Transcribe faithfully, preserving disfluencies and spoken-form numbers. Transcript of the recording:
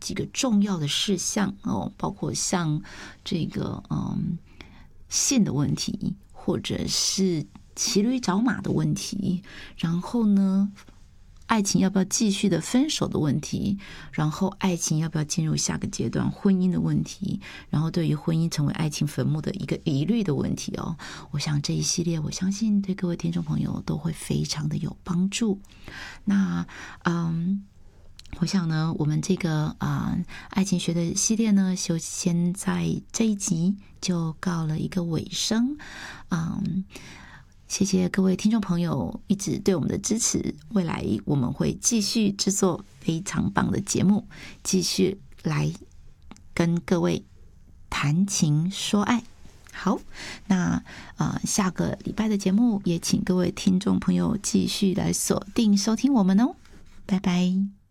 几个重要的事项哦，包括像这个嗯性的问题，或者是骑驴找马的问题，然后呢，爱情要不要继续的分手的问题，然后爱情要不要进入下个阶段婚姻的问题，然后对于婚姻成为爱情坟墓的一个疑虑的问题哦，我想这一系列我相信对各位听众朋友都会非常的有帮助。那嗯我想呢，我们这个啊、呃、爱情学的系列呢，就先在这一集就告了一个尾声。嗯，谢谢各位听众朋友一直对我们的支持，未来我们会继续制作非常棒的节目，继续来跟各位谈情说爱。好，那呃下个礼拜的节目也请各位听众朋友继续来锁定收听我们哦，拜拜。